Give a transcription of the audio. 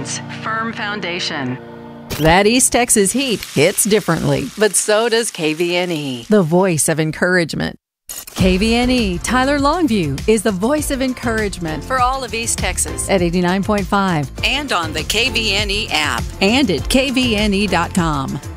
Insurance. Firm foundation. That East Texas heat hits differently, but so does KVNE, the voice of encouragement. KVNE Tyler Longview is the voice of encouragement for all of East Texas at 89.5 and on the KVNE app and at kvne.com.